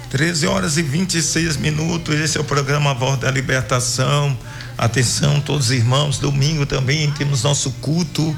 13h26. Esse é o programa Voz da Libertação. Atenção, todos os irmãos. Domingo também temos nosso culto,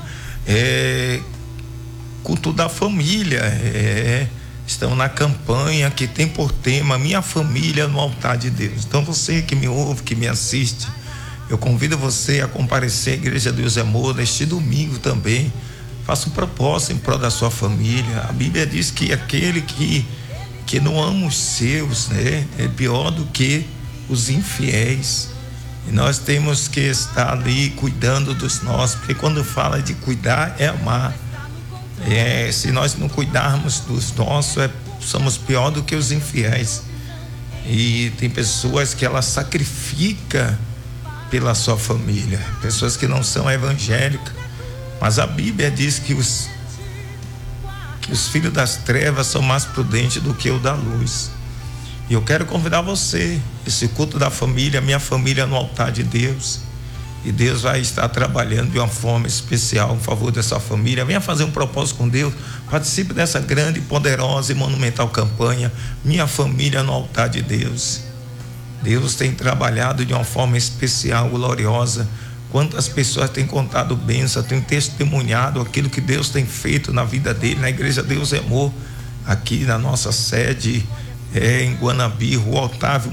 culto da família. Estamos na campanha que tem por tema Minha Família no Altar de Deus. Então, você que me ouve, que me assiste, eu convido você a comparecer à Igreja Deus é Amor neste domingo também. Faça um propósito em prol da sua família. A Bíblia diz que aquele que não ama os seus, né, é pior do que os infiéis. E nós temos que estar ali cuidando dos nossos, porque quando fala de cuidar é amar. Se nós não cuidarmos dos nossos, somos pior do que os infiéis. E tem pessoas que elas sacrificam pela sua família, pessoas que não são evangélicas, mas a Bíblia diz que os filhos das trevas são mais prudentes do que o da luz. E eu quero convidar você, esse culto da família, Minha Família no Altar de Deus, e Deus vai estar trabalhando de uma forma especial em favor dessa família. Venha fazer um propósito com Deus, participe dessa grande, poderosa e monumental campanha Minha Família no Altar de Deus. Deus tem trabalhado de uma forma especial, gloriosa. Quantas pessoas têm contado bênção, têm testemunhado aquilo que Deus tem feito na vida dele, na Igreja Deus é Amor, aqui na nossa sede, em Guanabi, Rua Otávio